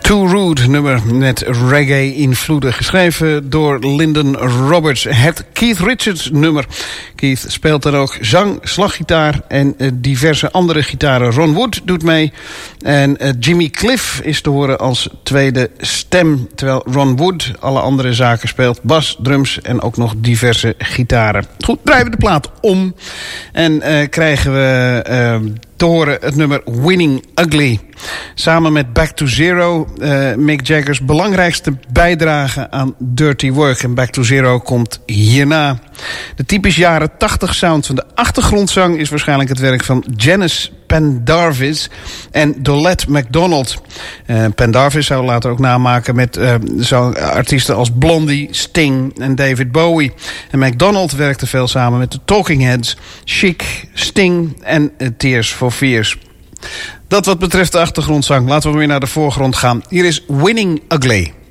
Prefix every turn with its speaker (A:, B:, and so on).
A: Too Rude, nummer met reggae-invloeden. Geschreven door Lyndon Roberts. Het Keith Richards nummer. Keith speelt dan ook zang, slaggitaar en diverse andere gitaren. Ron Wood doet mee. En Jimmy Cliff is te horen als tweede stem. Terwijl Ron Wood alle andere zaken speelt. Bas, drums en ook nog diverse gitaren. Goed, draaien we de plaat om. En krijgen we te horen het nummer Winning Ugly. Samen met Back to Zero, Mick Jagger's belangrijkste bijdrage aan Dirty Work. En Back to Zero komt hierna. De typisch jaren 80 sound van de achtergrondzang is waarschijnlijk het werk van Janis Pendarvis en Dolette McDonald. Pendarvis zou later ook namaken met artiesten als Blondie, Sting en David Bowie. En McDonald werkte veel samen met de Talking Heads, Chic, Sting en Tears for Fears. Dat wat betreft de achtergrondzang. Laten we weer naar de voorgrond gaan. Hier is Winning Ugly.